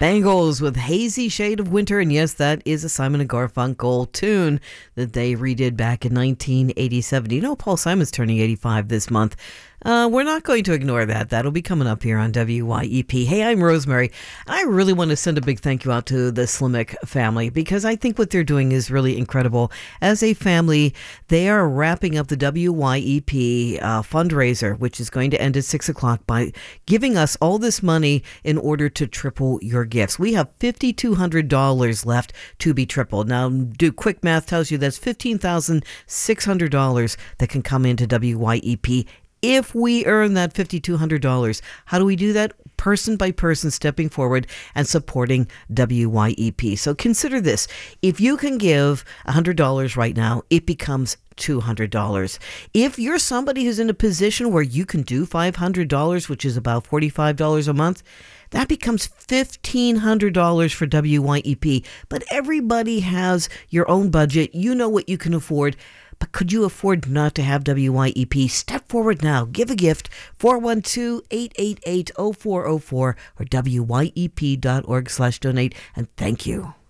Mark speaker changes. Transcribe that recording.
Speaker 1: Bangles with Hazy Shade of Winter. And yes, that is a Simon & Garfunkel tune that they redid back in 1987. You know, Paul Simon's turning 85 this month. We're not going to ignore that. That'll be coming up here on WYEP. Hey, I'm Rosemary. I really want to send a big thank you out to the Slimek family because I think what they're doing is really incredible. As a family, they are wrapping up the WYEP fundraiser, which is going to end at 6 o'clock, by giving us all this money in order to triple your gifts. We have $5,200 left to be tripled. Now, do quick math tells you that's $15,600 that can come into WYEP if we earn that $5,200. How do we do that? Person by person, stepping forward and supporting WYEP. So consider this. If you can give $100 right now, it becomes $200. If you're somebody who's in a position where you can do $500, which is about $45 a month, that becomes $1,500 for WYEP. But everybody has your own budget. You know what you can afford. But could you afford not to have WYEP? Step forward now. Give a gift. 412-888-0404 or WYEP.org/donate. And thank you.